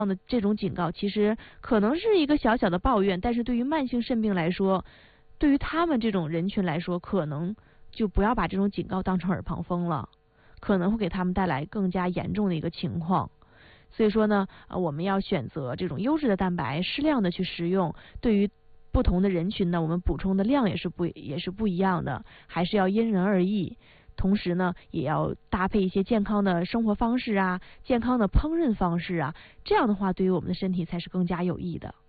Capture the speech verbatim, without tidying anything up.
的这种警告，其实可能是一个小小的抱怨，但是对于慢性肾病来说，对于他们这种人群来说，可能就不要把这种警告当成耳旁风了，可能会给他们带来更加严重的一个情况。所以说呢，呃，我们要选择这种优质的蛋白，适量的去食用。对于不同的人群呢，我们补充的量也是不也是不一样的，还是要因人而异。同时呢，也要搭配一些健康的生活方式啊，健康的烹饪方式啊，这样的话对于我们的身体才是更加有益的。